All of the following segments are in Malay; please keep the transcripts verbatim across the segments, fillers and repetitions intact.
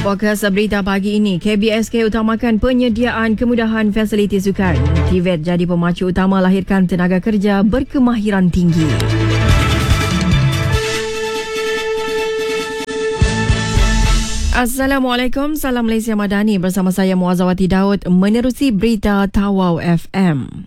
Fokus berita pagi ini, K B S K utamakan penyediaan kemudahan fasiliti sukan. T V E T jadi pemacu utama lahirkan tenaga kerja berkemahiran tinggi. Assalamualaikum, salam Malaysia Madani, bersama saya Muazzawati Daud menerusi berita Tawau F M.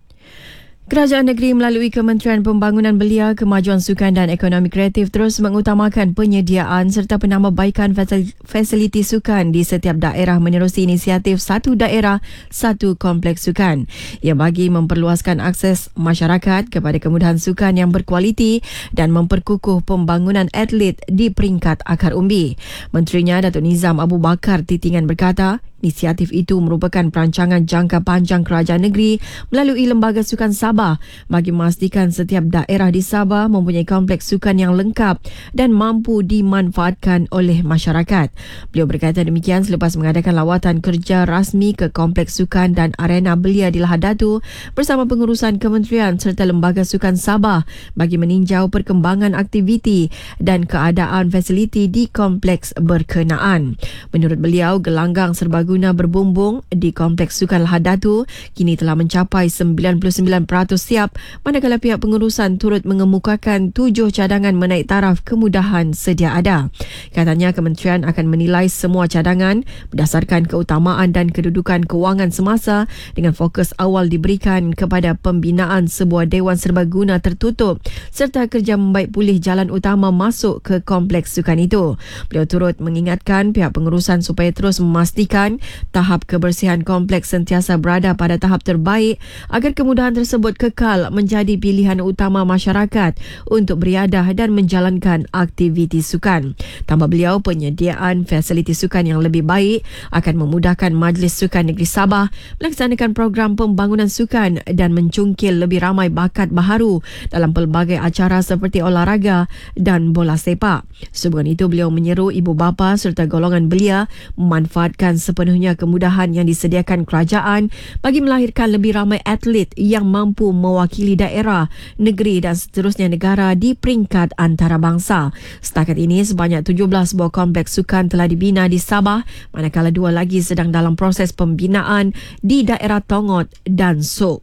Kerajaan negeri melalui Kementerian Pembangunan Belia, Kemajuan Sukan dan Ekonomi Kreatif terus mengutamakan penyediaan serta penambahbaikan fasiliti sukan di setiap daerah menerusi inisiatif Satu Daerah, Satu Kompleks Sukan. Ia bagi memperluaskan akses masyarakat kepada kemudahan sukan yang berkualiti dan memperkukuh pembangunan atlet di peringkat akar umbi. Menterinya Datuk Nizam Abu Bakar Titingan berkata, inisiatif itu merupakan perancangan jangka panjang kerajaan negeri melalui Lembaga Sukan Sabah bagi memastikan setiap daerah di Sabah mempunyai kompleks sukan yang lengkap dan mampu dimanfaatkan oleh masyarakat. Beliau berkata demikian selepas mengadakan lawatan kerja rasmi ke kompleks sukan dan arena belia di Lahad Datu bersama pengurusan kementerian serta Lembaga Sukan Sabah bagi meninjau perkembangan aktiviti dan keadaan fasiliti di kompleks berkenaan. Menurut beliau, gelanggang serbaguna guna berbumbung di Kompleks Sukan Lahad Datu kini telah mencapai sembilan puluh sembilan peratus siap, manakala pihak pengurusan turut mengemukakan tujuh cadangan menaik taraf kemudahan sedia ada. Katanya kementerian akan menilai semua cadangan berdasarkan keutamaan dan kedudukan kewangan semasa dengan fokus awal diberikan kepada pembinaan sebuah dewan serbaguna tertutup serta kerja membaik pulih jalan utama masuk ke kompleks sukan itu. Beliau turut mengingatkan pihak pengurusan supaya terus memastikan tahap kebersihan kompleks sentiasa berada pada tahap terbaik agar kemudahan tersebut kekal menjadi pilihan utama masyarakat untuk beriadah dan menjalankan aktiviti sukan. Tambah beliau, penyediaan fasiliti sukan yang lebih baik akan memudahkan Majlis Sukan Negeri Sabah melaksanakan program pembangunan sukan dan mencungkil lebih ramai bakat baharu dalam pelbagai acara seperti olahraga dan bola sepak. Sehubungan itu, beliau menyeru ibu bapa serta golongan belia memanfaatkan sepenuhnya kemudahan yang disediakan kerajaan bagi melahirkan lebih ramai atlet yang mampu mewakili daerah, negeri dan seterusnya negara di peringkat antarabangsa. Setakat ini, sebanyak tujuh belas buah kompleks sukan telah dibina di Sabah, manakala dua lagi sedang dalam proses pembinaan di daerah Tongot dan Sok.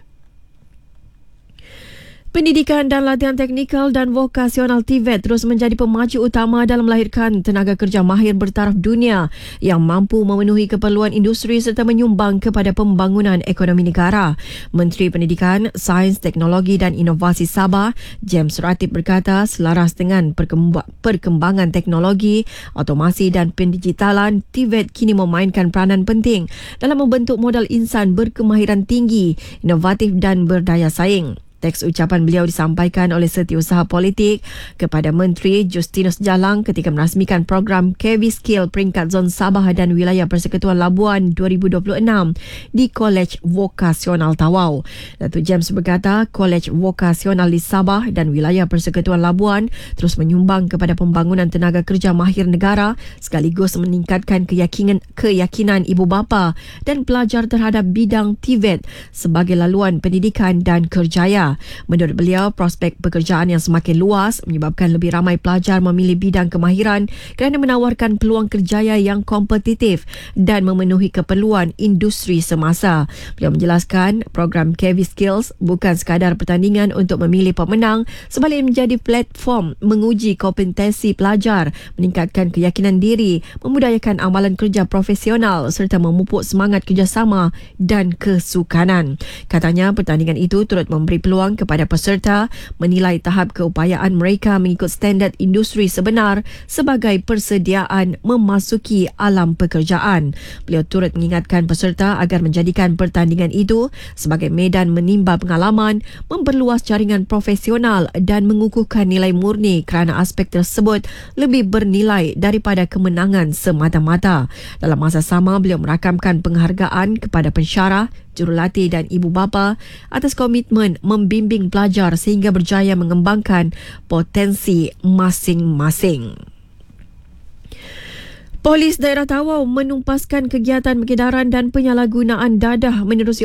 Pendidikan dan latihan teknikal dan vokasional T V E T terus menjadi pemacu utama dalam melahirkan tenaga kerja mahir bertaraf dunia yang mampu memenuhi keperluan industri serta menyumbang kepada pembangunan ekonomi negara. Menteri Pendidikan, Sains, Teknologi dan Inovasi Sabah, James Ratib berkata selaras dengan perkembangan teknologi, otomasi dan pendigitalan, T V E T kini memainkan peranan penting dalam membentuk modal insan berkemahiran tinggi, inovatif dan berdaya saing. Teks ucapan beliau disampaikan oleh Setiausaha Politik kepada Menteri Justinus Jalang ketika merasmikan program K V Skill peringkat Zon Sabah dan Wilayah Persekutuan Labuan dua ribu dua puluh enam di Kolej Vokasional Tawau. Datuk James berkata, Kolej Vokasional di Sabah dan Wilayah Persekutuan Labuan terus menyumbang kepada pembangunan tenaga kerja mahir negara sekaligus meningkatkan keyakinan keyakinan ibu bapa dan pelajar terhadap bidang T V E T sebagai laluan pendidikan dan kerjaya. Menurut beliau, prospek pekerjaan yang semakin luas menyebabkan lebih ramai pelajar memilih bidang kemahiran kerana menawarkan peluang kerjaya yang kompetitif dan memenuhi keperluan industri semasa. Beliau menjelaskan program K V Skills bukan sekadar pertandingan untuk memilih pemenang, sebaliknya menjadi platform menguji kompetensi pelajar, meningkatkan keyakinan diri, memudayakan amalan kerja profesional serta memupuk semangat kerjasama dan kesukanan. Katanya pertandingan itu turut memberi peluang kepada peserta menilai tahap keupayaan mereka mengikut standard industri sebenar sebagai persediaan memasuki alam pekerjaan. Beliau turut mengingatkan peserta agar menjadikan pertandingan itu sebagai medan menimba pengalaman, memperluas jaringan profesional dan mengukuhkan nilai murni kerana aspek tersebut lebih bernilai daripada kemenangan semata-mata. Dalam masa sama, beliau merakamkan penghargaan kepada pensyarah, jurulatih dan ibu bapa atas komitmen membimbing pelajar sehingga berjaya mengembangkan potensi masing-masing. Polis Daerah Tawau menumpaskan kegiatan pengedaran dan penyalahgunaan dadah menerusi op-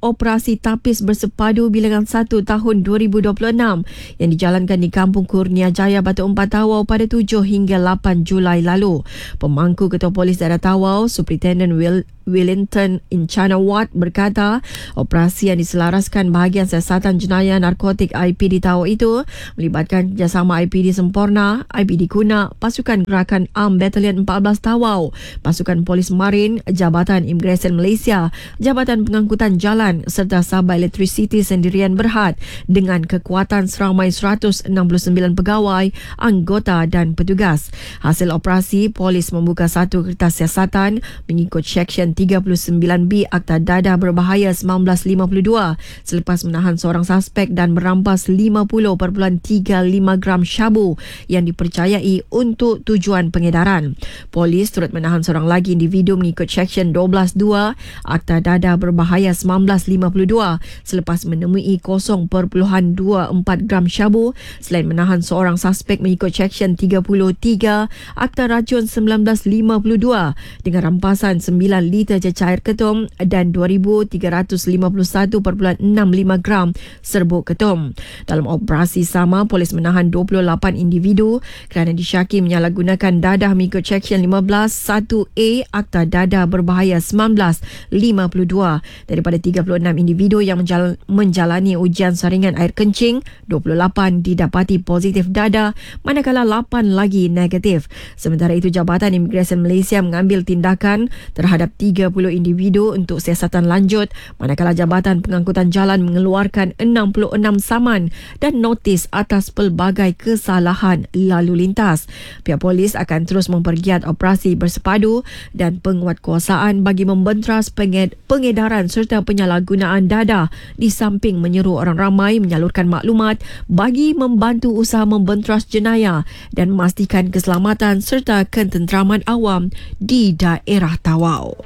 operasi tapis bersepadu bilangan satu tahun dua ribu dua puluh enam yang dijalankan di Kampung Kurnia Jaya, Batu Empat, Tawau pada tujuh hingga lapan Julai lalu. Pemangku Ketua Polis Daerah Tawau, Superintendent Will Wellington Incana Watt berkata operasi yang diselaraskan bahagian siasatan jenayah narkotik I P D Tawau itu melibatkan kerjasama I P D Semporna, I P D Kuna, Pasukan Gerakan Am Batalion empat belas Tawau, Pasukan Polis Marin, Jabatan Imigresen Malaysia, Jabatan Pengangkutan Jalan serta Sabah Elektrisiti Sendirian Berhad dengan kekuatan seramai seratus enam puluh sembilan pegawai, anggota dan petugas. Hasil operasi, polis membuka satu kertas siasatan mengikut Seksyen tiga puluh sembilan B Akta Dadah Berbahaya sembilan belas lima puluh dua selepas menahan seorang suspek dan merampas lima puluh perpuluhan tiga lima gram syabu yang dipercayai untuk tujuan pengedaran. Polis turut menahan seorang lagi individu mengikut Seksyen dua belas dua Akta Dadah Berbahaya sembilan belas lima puluh dua selepas menemui kosong perpuluhan dua empat gram syabu, selain menahan seorang suspek mengikut Seksyen tiga puluh tiga Akta Racun sembilan belas lima puluh dua dengan rampasan sembilan liter cecair ketum dan dua ribu tiga ratus lima puluh satu perpuluhan enam lima gram serbuk ketum. Dalam operasi sama, polis menahan dua puluh lapan individu kerana disyaki menyalahgunakan dadah mengikut Seksyen lima belas satu A Akta Dadah Berbahaya sembilan belas lima puluh dua. Daripada tiga puluh enam individu yang menjal- menjalani ujian saringan air kencing, dua puluh lapan didapati positif dadah manakala lapan lagi negatif. Sementara itu, Jabatan Imigresen Malaysia mengambil tindakan terhadap tiga puluh individu untuk siasatan lanjut manakala Jabatan Pengangkutan Jalan mengeluarkan enam puluh enam saman dan notis atas pelbagai kesalahan lalu lintas. Pihak polis akan terus mempergiat operasi bersepadu dan penguatkuasaan bagi membentras penged- pengedaran serta penyalahgunaan dadah di samping menyeru orang ramai menyalurkan maklumat bagi membantu usaha membentras jenayah dan memastikan keselamatan serta ketenteraman awam di daerah Tawau.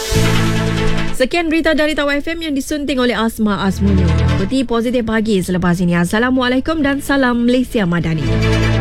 Sekian berita dari Tawau F M yang disunting oleh Asma Asmunyo. Peti positif pagi selepas ini. Assalamualaikum dan salam Malaysia Madani.